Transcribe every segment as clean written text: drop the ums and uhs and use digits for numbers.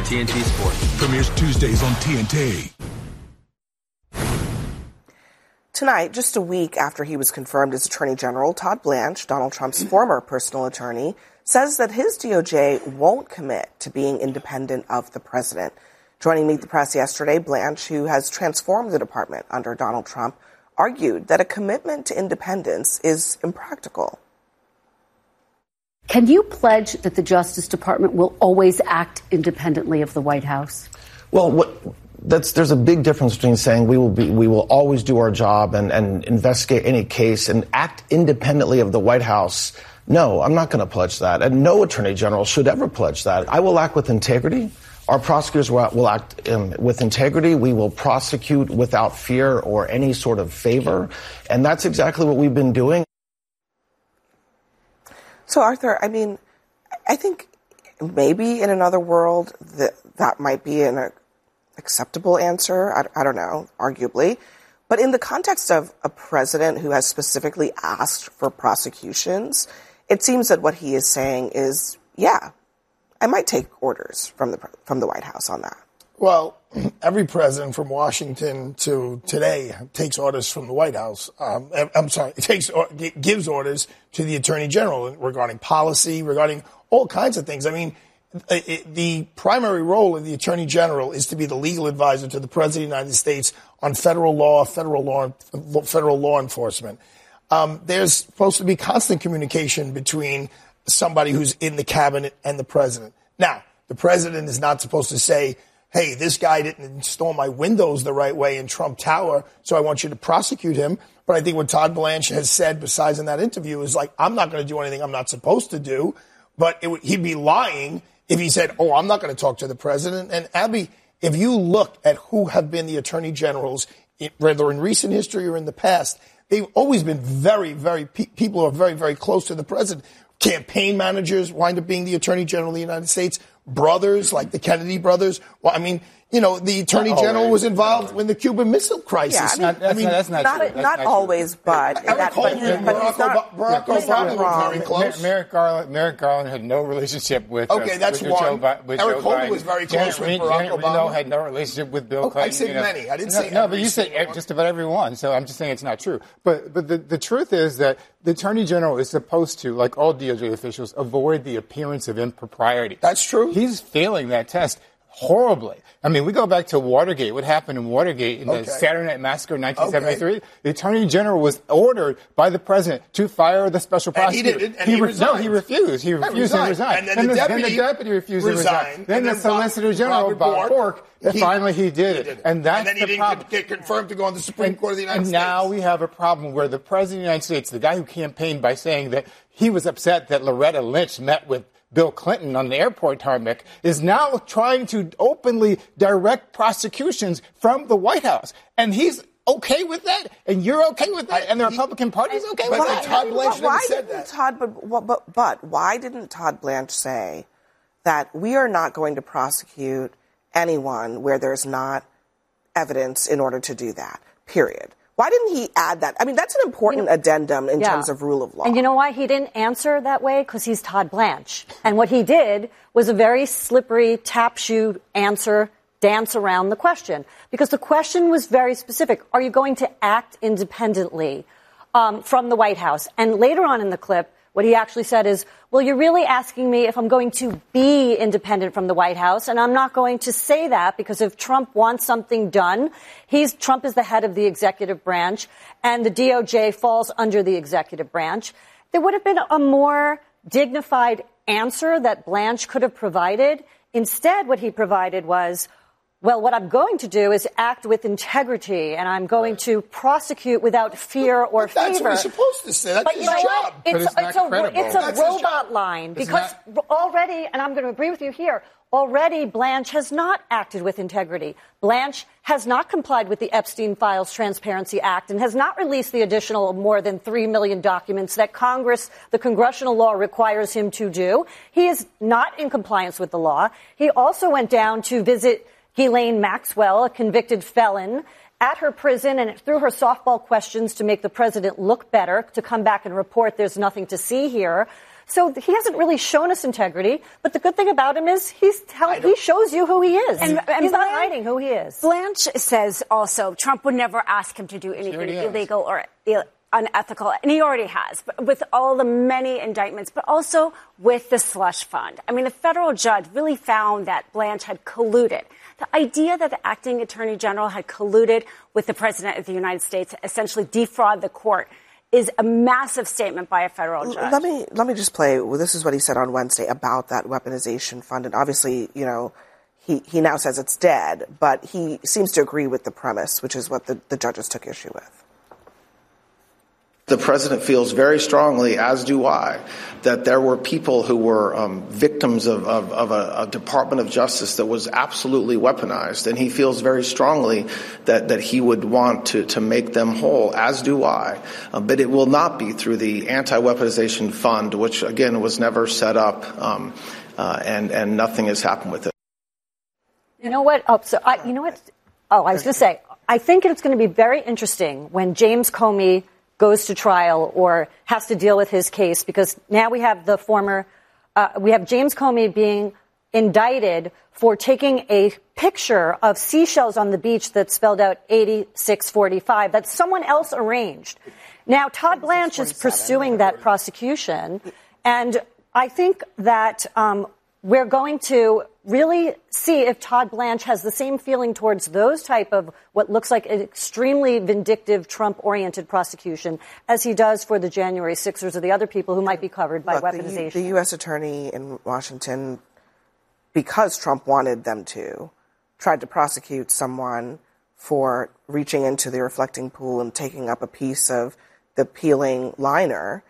TNT Sports. Premieres Tuesdays on TNT. Tonight, just a week after he was confirmed as Attorney General, Todd Blanche, Donald Trump's former personal attorney, says that his DOJ won't commit to being independent of the president. Joining Meet the Press yesterday, Blanche, who has transformed the department under Donald Trump, argued that a commitment to independence is impractical. Can you pledge that the Justice Department will always act independently of the White House? Well, there's a big difference between saying we will always do our job and investigate any case and act independently of the White House. No, I'm not going to pledge that. And no attorney general should ever pledge that. I will act with integrity. Our prosecutors will act with integrity. We will prosecute without fear or any sort of favor. And that's exactly what we've been doing. So, Arthur, I mean, I think maybe in another world that might be an acceptable answer. I don't know, arguably. But in the context of a president who has specifically asked for prosecutions, it seems that what he is saying is, yeah, I might take orders from the White House on that. Well, every president from Washington to today takes orders from the White House. Gives orders to the Attorney General regarding policy, regarding all kinds of things. I mean, the primary role of the Attorney General is to be the legal advisor to the President of the United States on federal law enforcement. There's supposed to be constant communication between somebody who's in the cabinet and the president. Now, the president is not supposed to say, hey, this guy didn't install my windows the right way in Trump Tower, so I want you to prosecute him. But I think what Todd Blanche has said, besides in that interview, is like, I'm not going to do anything I'm not supposed to do. But he'd be lying if he said, oh, I'm not going to talk to the president. And Abby, if you look at who have been the attorney generals, whether in recent history or in the past, they've always been people who are very, very close to the president. Campaign managers wind up being the attorney general of the United States. Brothers, like the Kennedy brothers. Well, I mean, the attorney general was involved in the Cuban Missile Crisis. Yeah, that's not always, but Barack Obama was very close. Merrick Garland had no relationship with. Okay, that's one. Eric Holder was very close with Barack Obama. Reno had no relationship with Bill Clinton. I said many. I didn't say no, but you said just about everyone. So I'm just saying it's not true. But the truth is that the attorney general is supposed to, like all DOJ officials, avoid the appearance of impropriety. That's true. He's failing that test horribly. I mean, we go back to Watergate. What happened in Watergate in the Saturday Night Massacre in 1973? Okay. The attorney general was ordered by the president to fire the special prosecutor. And he did it, and he resigned. No, he refused. He refused and resigned. And then the deputy refused and resigned. Then the solicitor general, Bob Bork, finally he did it. And that's the problem. And then he didn't get confirmed to go on the Supreme Court of the United States. And now we have a problem where the president of the United States, the guy who campaigned by saying that he was upset that Loretta Lynch met with Bill Clinton on the airport tarmac, is now trying to openly direct prosecutions from the White House. And he's okay with that, and you're okay with that, and the Republican Party is okay with that. Todd Blanche never said that. But why didn't Todd Blanche say that we are not going to prosecute anyone where there's not evidence in order to do that, period? Why didn't he add that? I mean, that's an important addendum in terms of rule of law. And you know why he didn't answer that way? Because he's Todd Blanche. And what he did was a very slippery tap shoe answer, dance around the question. Because the question was very specific. Are you going to act independently from the White House? And later on in the clip, what he actually said is, well, you're really asking me if I'm going to be independent from the White House, and I'm not going to say that because if Trump wants something done, Trump is the head of the executive branch, and the DOJ falls under the executive branch. There would have been a more dignified answer that Blanche could have provided. Instead, what he provided was, well, what I'm going to do is act with integrity, and I'm going to prosecute without fear or favor. That's what he's supposed to say. That's his job. It's a robot line because already, and I'm going to agree with you here, already Blanche has not acted with integrity. Blanche has not complied with the Epstein Files Transparency Act and has not released the additional more than 3 million documents that the congressional law requires him to do. He is not in compliance with the law. He also went down to visit Ghislaine Maxwell, a convicted felon, at her prison and threw her softball questions to make the president look better, to come back and report there's nothing to see here. So he hasn't really shown us integrity, but the good thing about him is he shows you who he is. And he's not hiding who he is. Blanche says also Trump would never ask him to do anything illegal or unethical, and he already has, but with all the many indictments, but also with the slush fund. I mean, the federal judge really found that Blanche had colluded. The idea that the acting attorney general had colluded with the president of the United States to essentially defraud the court is a massive statement by a federal judge. Let me just play. Well, this is what he said on Wednesday about that weaponization fund, and obviously, he now says it's dead, but he seems to agree with the premise, which is what the judges took issue with. The president feels very strongly, as do I, that there were people who were victims of a Department of Justice that was absolutely weaponized. And he feels very strongly that he would want to make them whole, as do I. But it will not be through the anti-weaponization fund, which, again, was never set up, and nothing has happened with it. You know what? I was going to say, I think it's going to be very interesting when James Comey goes to trial or has to deal with his case, because now we have we have James Comey being indicted for taking a picture of seashells on the beach that spelled out 8645 that someone else arranged. Now, Todd Blanche is pursuing that prosecution, and I think that we're going to really see if Todd Blanche has the same feeling towards those type of what looks like an extremely vindictive Trump-oriented prosecution as he does for the January 6ers or the other people who might be covered by weaponization. The U.S. attorney in Washington, because Trump wanted them to, tried to prosecute someone for reaching into the reflecting pool and taking up a piece of the peeling liner.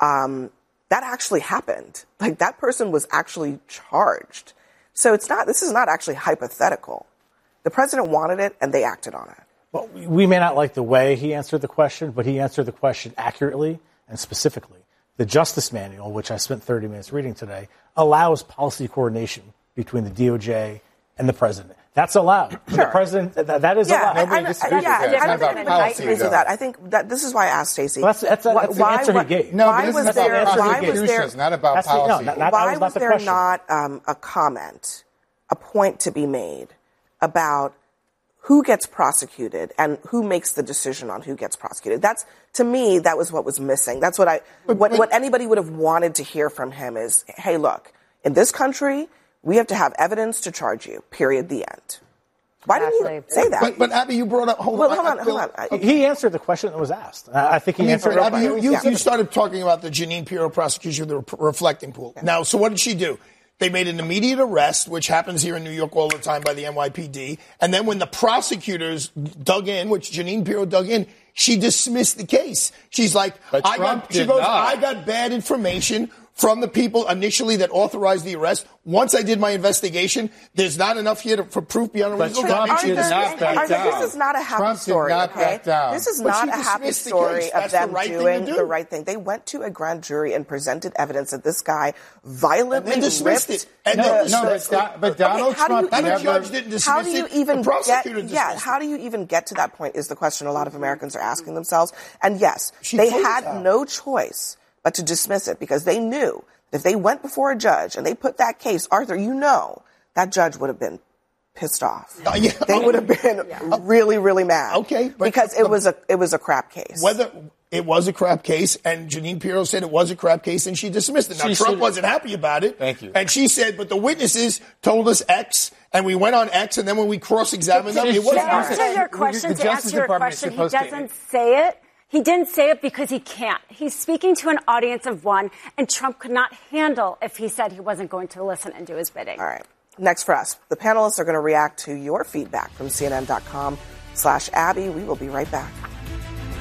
That actually happened. Like, that person was actually charged. So this is not actually hypothetical. The president wanted it, and they acted on it. Well, we may not like the way he answered the question, but he answered the question accurately and specifically. The Justice Manual, which I spent 30 minutes reading today, allows policy coordination between the DOJ and the president. That's allowed. Sure. The president, that is allowed. Nobody disagrees with that. I think that this is why I asked Stacey. Well, that's the answer he gave. No, but this is about prosecution. It's not about policy. Why was there not a comment, a point to be made about who gets prosecuted and who makes the decision on who gets prosecuted? To me, that was what was missing. That's what anybody would have wanted to hear from him is, hey, look, in this country, we have to have evidence to charge you, period, the end. Why didn't you say that? But Abby, you brought up... Hold on. He answered the question that was asked. I think he answered it. Abby, you started talking about the Jeanine Pirro prosecution of the reflecting pool. Yeah. Now, so what did she do? They made an immediate arrest, which happens here in New York all the time by the NYPD. And then when the prosecutors dug in, which Jeanine Pirro dug in, she dismissed the case. She's like, I got bad information from the people initially that authorized the arrest. Once I did my investigation, there's not enough here for proof beyond a reasonable doubt. This is not a happy story, okay? This is not a happy story of them doing the right thing. They went to a grand jury and presented evidence that this guy violently dismissed it. But Donald Trump judge didn't dismiss it. The prosecutor dismissed it. How do you even get to that point is the question a lot of Americans are asking themselves. And yes, they had no choice but to dismiss it, because they knew that if they went before a judge and they put that case, Arthur, that judge would have been pissed off. They would have been really, really mad. Okay. Because it was a crap case. Whether it was a crap case, and Jeanine Pirro said it was a crap case, and she dismissed it. Now, Trump wasn't happy about it. Thank you. And she said, but the witnesses told us X, and we went on X, and then when we cross-examined them, it wasn't X. To answer your question, he doesn't say it. He didn't say it because he can't. He's speaking to an audience of one, and Trump could not handle if he said he wasn't going to listen and do his bidding. All right. Next for us, the panelists are going to react to your feedback from CNN.com/Abby. We will be right back.